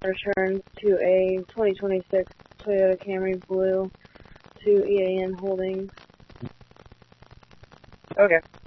return to a 2026 Toyota Camry Blue to EAN Holdings. Okay.